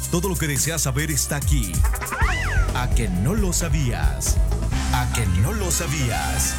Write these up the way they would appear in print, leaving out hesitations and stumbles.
Todo lo que deseas saber está aquí. ¿A que no lo sabías? ¿A que no lo sabías?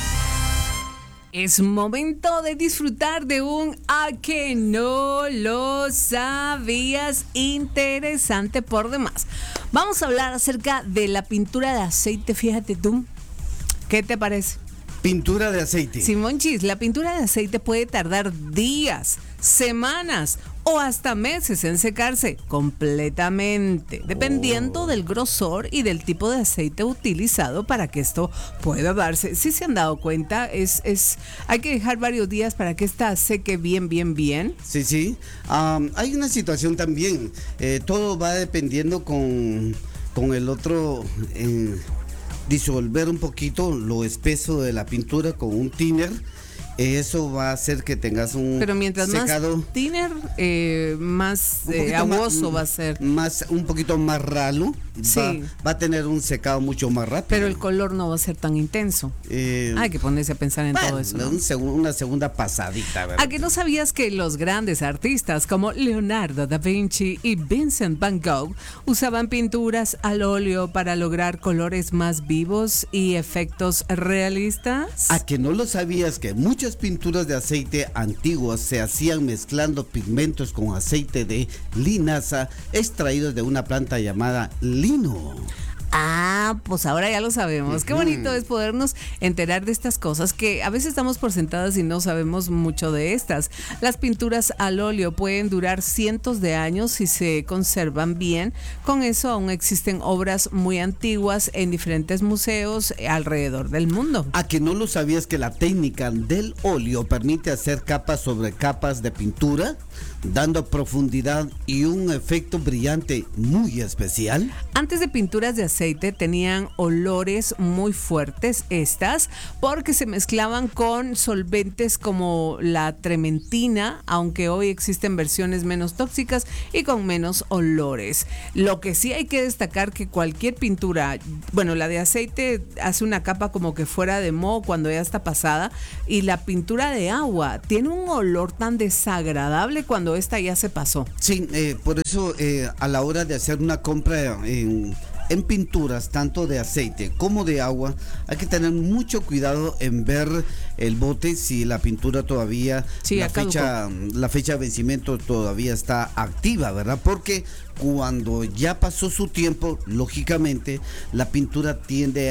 Es momento de disfrutar de un ¿A que no lo sabías? Interesante por demás. Vamos a hablar acerca de la pintura de aceite, fíjate tú. ¿Qué te parece? Pintura de aceite. Simonchis, la pintura de aceite puede tardar días, semanas o hasta meses en secarse completamente, dependiendo del grosor y del tipo de aceite utilizado para que esto pueda darse. Si se han dado cuenta, hay que dejar varios días para que esta seque bien. Sí. Hay una situación también. Todo va dependiendo con el otro. Disolver un poquito lo espeso de la pintura con un thinner. Eso va a hacer que tengas un Pero mientras secado, más thinner, más aguoso va a ser. Un poquito más ralo. Sí. Va a tener un secado mucho más rápido. Pero el color no va a ser tan intenso. Hay que ponerse a pensar en todo eso, ¿no? Una segunda pasadita, ¿verdad? ¿A que no sabías que los grandes artistas como Leonardo da Vinci y Vincent Van Gogh usaban pinturas al óleo para lograr colores más vivos y efectos realistas? ¿A que no lo sabías que muchas pinturas de aceite antiguas se hacían mezclando pigmentos con aceite de linaza extraídos de una planta llamada lino? Pues ahora ya lo sabemos. Qué bonito es podernos enterar de estas cosas que a veces damos por sentadas y no sabemos mucho de estas. Las pinturas al óleo pueden durar cientos de años si se conservan bien. Con eso aún existen obras muy antiguas en diferentes museos alrededor del mundo. ¿A que no lo sabías que la técnica del óleo permite hacer capas sobre capas de pintura, dando profundidad y un efecto brillante muy especial? Antes de pinturas de aceite tenían olores muy fuertes porque se mezclaban con solventes como la trementina, aunque hoy existen versiones menos tóxicas y con menos olores. Lo que sí hay que destacar que cualquier pintura, la de aceite hace una capa como que fuera de moho cuando ya está pasada, y la pintura de agua tiene un olor tan desagradable cuando esta ya se pasó. Sí, por eso a la hora de hacer una compra en pinturas, tanto de aceite como de agua, hay que tener mucho cuidado en ver el bote, si la pintura todavía, la fecha de vencimiento todavía está activa, ¿verdad? Porque cuando ya pasó su tiempo, lógicamente, la pintura tiende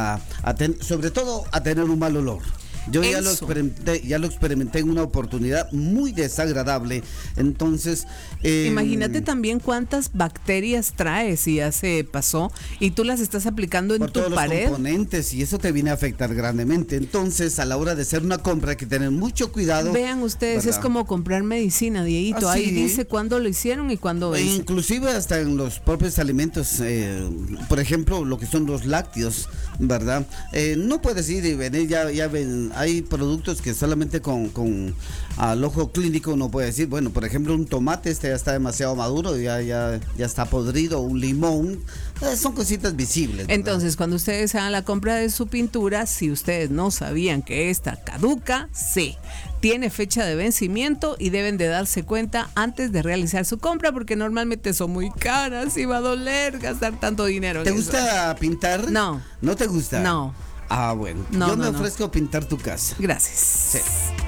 sobre todo a tener un mal olor. Yo ya lo experimenté en una oportunidad muy desagradable. Entonces, imagínate también cuántas bacterias trae si ya se pasó y tú las estás aplicando en tu todos pared. Los componentes, y eso te viene a afectar grandemente. Entonces, a la hora de hacer una compra hay que tener mucho cuidado. Vean ustedes, ¿verdad? Es como comprar medicina, Dieguito. Ahí dice cuándo lo hicieron y cuándo es. Inclusive hasta en los propios alimentos, por ejemplo, lo que son los lácteos, ¿verdad? No puedes ir y venir, ya ven. Hay productos que solamente con al ojo clínico uno puede decir, por ejemplo, un tomate ya está demasiado maduro, ya está podrido, un limón, son cositas visibles, ¿verdad? Entonces, cuando ustedes hagan la compra de su pintura, si ustedes no sabían que esta caduca, sí, tiene fecha de vencimiento y deben de darse cuenta antes de realizar su compra, porque normalmente son muy caras y va a doler gastar tanto dinero. ¿Te gusta pintar? No. ¿No te gusta? No. Bueno, yo me ofrezco a pintar tu casa. Gracias. Sí.